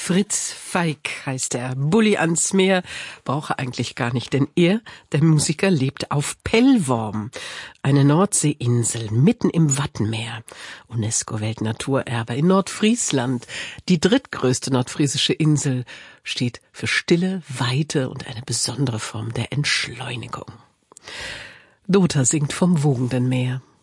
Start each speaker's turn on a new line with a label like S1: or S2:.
S1: Fritz Feig heißt er. Bulli ans Meer brauche eigentlich gar nicht, denn er, der Musiker, lebt auf Pellworm, eine Nordseeinsel mitten im Wattenmeer. UNESCO-Weltnaturerbe in Nordfriesland. Die drittgrößte nordfriesische Insel steht für Stille, Weite und eine besondere Form der Entschleunigung. Dota singt vom wogenden Meer.